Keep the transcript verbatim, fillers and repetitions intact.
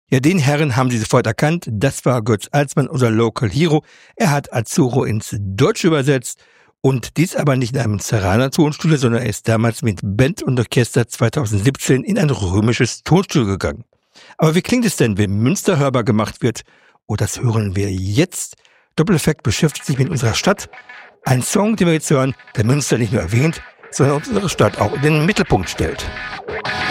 Ja, den Herren haben sie sofort erkannt. Das war Götz Alsmann, unser Local Hero. Er hat Azzurro ins Deutsche übersetzt. Und dies aber nicht in einem Zeraner Tonstudio, sondern er ist damals mit Band und Orchester zweitausendsiebzehn in ein römisches Tonstudio gegangen. Aber wie klingt es denn, wenn Münster hörbar gemacht wird? Oh, das hören wir jetzt. Doppeleffekt beschäftigt sich mit unserer Stadt. Ein Song, den wir jetzt hören, der Münster nicht nur erwähnt, sondern unsere Stadt auch in den Mittelpunkt stellt.